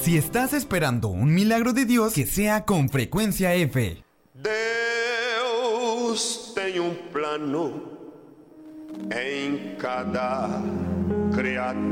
Si estás esperando un milagro de Dios, que sea con Frecuencia F. Deus tem plano em cada criatura.